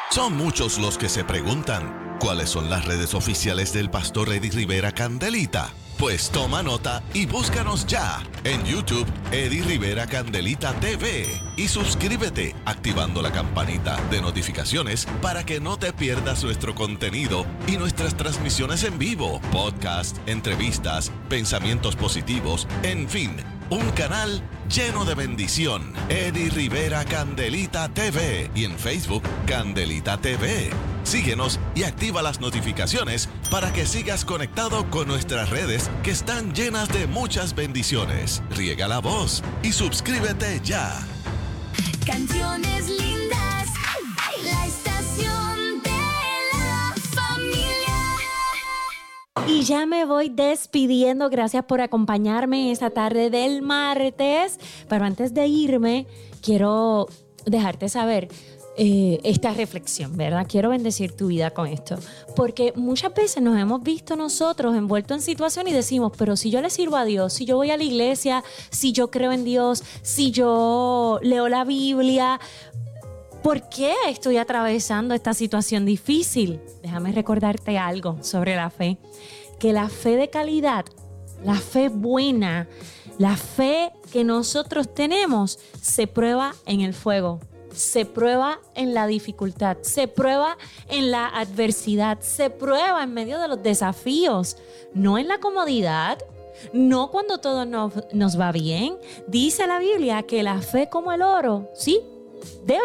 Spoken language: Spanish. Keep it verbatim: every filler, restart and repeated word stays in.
Son muchos los que se preguntan, ¿cuáles son las redes oficiales del pastor Eddie Rivera Candelita? Pues toma nota y búscanos ya en YouTube, Eddie Rivera Candelita T V. Y suscríbete activando la campanita de notificaciones para que no te pierdas nuestro contenido y nuestras transmisiones en vivo, podcast, entrevistas, pensamientos positivos, en fin, un canal lleno de bendición. Eddie Rivera Candelita T V y en Facebook Candelita T V. Síguenos y activa las notificaciones para que sigas conectado con nuestras redes que están llenas de muchas bendiciones. Riega la voz y suscríbete ya. Canciones lindas, la estación de la familia. Y ya me voy despidiendo. Gracias por acompañarme esta tarde del martes. Pero antes de irme, quiero dejarte saber eh, esta reflexión, ¿verdad? Quiero bendecir tu vida con esto. Porque muchas veces nos hemos visto nosotros envueltos en situaciones y decimos, pero si yo le sirvo a Dios, si yo voy a la iglesia, si yo creo en Dios, si yo leo la Biblia, ¿por qué estoy atravesando esta situación difícil? Déjame recordarte algo sobre la fe. Que la fe de calidad, la fe buena, la fe que nosotros tenemos, se prueba en el fuego, se prueba en la dificultad, se prueba en la adversidad, se prueba en medio de los desafíos, no en la comodidad, no cuando todo nos, nos va bien. Dice la Biblia que la fe como el oro, ¿sí? Debe